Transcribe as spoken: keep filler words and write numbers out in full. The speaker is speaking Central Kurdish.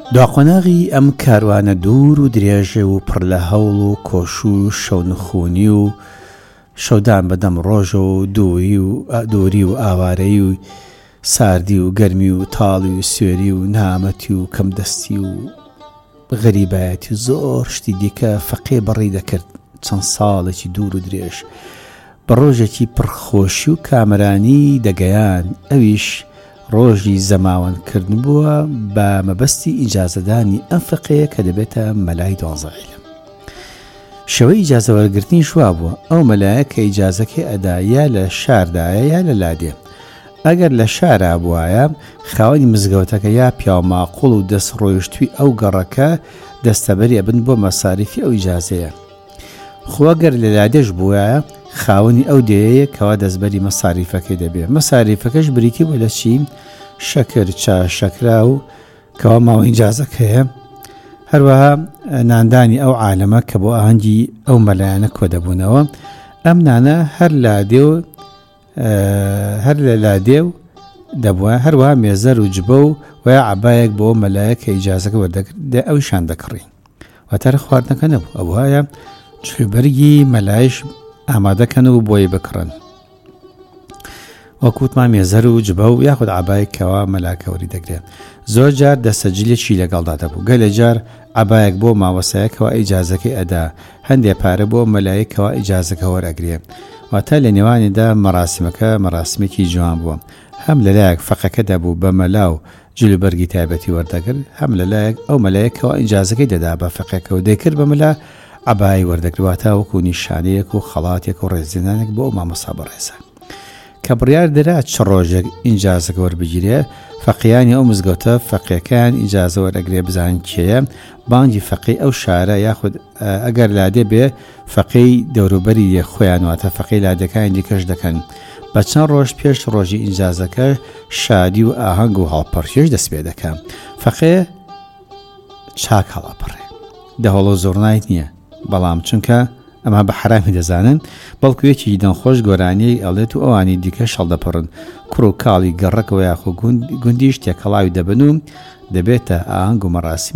داقۆناغی ئەم کاروانە دوور و درێژە و پڕ لە هەوڵ و کۆش و شەونخوونی و شەودان بەدەم ڕۆژە و دووری و دووری و ئاوارەی و ساردی و گەرمی و تاڵی و سوێری و نامەتی و کەمدەستی و غەریبایەتی زۆر شتی دیکە فەقێ بەڕێ دەکرد چەند ساڵێکی دوور و درێژ بە ڕۆژێکی پڕخۆشی و کامرانی دەگەیان. ئەویش ڕۆژی زەماوەندکردن بووە بە مەبەستی ئیجازەدانی ئەم فەقەیە کە دەبێتە مەلای دوانزە عیلم. شەوەی ئیجازە وەرگرتنی شوا بووە. ئەو مەلایە کە ئیجازەکەی ئەدا یا لە شاردایە یا لە لادێ. ئەگەر لە شارا بووایە خاوەنی مزگەوتەکە یا پیاماقوڵ و دەست ڕۆیشتووی ئەو گەڕەکە دەستەبەری ئەبن بۆ مەساریفی ئەو ئیجازەیە. خۆگەر لە لادێش بووایە خاوەنی ئەو دێیە کەوا دەستبەری مەساریفەکەی دەبێت. مەساریفەکەش بریتی بۆ لە چی؟ شەکر، چا، شەکرا و کەوا ماوە ئیجازەکەیە. هەروەها ناندانی ئەو عالەمە کە بۆ ئاهەنگی ئەو مەلایانە کۆ دەبوونەوە. ئەم نانە هەر لادێ و هەر لە لادێ و دەبووە. هەروەها مێزەر و جبە و ویا عەبایەک بۆ مەلایە کە ئیجازەکە وەردەگرت ئەویشان دەکڕی. واتارە خواردنەکە نەبوو. ئەو وایە جوێبەرگی مەلایش ئامادەکەن و بۆی بکڕن. وەکوتمان مێزەر و جبە و یاخود عەبایەک کەوا مەلاکە وەری دەگرێت. زۆر جار دەستەجلێکی لەگەڵدا دەبوو. گەلێ جار عەبایەک بۆ ماوەسایەکەوە ئیجازەکەی ئەدا. هەندێک پارە بۆ مەلایەکەوە ئیجازەکە وەرئەگرێ. واتە لە نێوانیدا مەراسیمەکە مەراسمێکی جوان بووە. هەم لەلایەک فەقەکە دەبوو بە مەلا و جلوبەرگی تایبەتی وەردەگرت، هەم لەلایەک ئەو مەلایەکەوە ئیجازەکەی دەدا بە فەقەکە و دەیکرد بە مەلا عەبای وەردەگرواتە وەکو نیشانەیەک و خەڵاتێک و ڕێزێنانێک بۆ مامۆستا بەڕێزە. کە بڕیار دەرا چ ڕۆژێک ئیجازەکە وەربگیرێ، فەقیانی ئەو مزگەوتە فەقیەکان ئیجازە وەرئەگرێ بزانن کێیە، بانگی فەقی ئەو شارە یاخود ئەگەر لادێ بێ فەقی دەوروبەری خۆیان واتە فەقی لادەکانی دیکەش دەکەن. بە چەند ڕۆژ پێش ڕۆژی ئیجازەکە شادی و ئاهەنگ و هەڵپەرخێش دەست پێ دەکەن. فەقێ چاک هەڵاپەڕێ. دەهۆڵە زۆرنایت نییە، بەڵام چونکە ئەمە بە حرامی دەزانن، بەڵکو یەکی دەنخۆش گۆرانیی ئەڵێت و ئەوانی دیکە شەڵدەپەڕن. کوڕ و کاڵی گەڕەکەوە یاخۆ گوندیش تێکەڵاوی دەبن و دەبێتە ئاهەنگ و مەراسیم